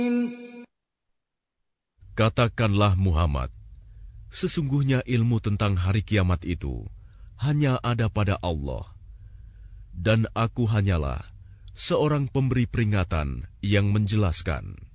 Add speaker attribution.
Speaker 1: Katakanlah Muhammad, sesungguhnya ilmu tentang hari kiamat itu hanya ada pada Allah, dan aku hanyalah seorang pemberi peringatan yang menjelaskan.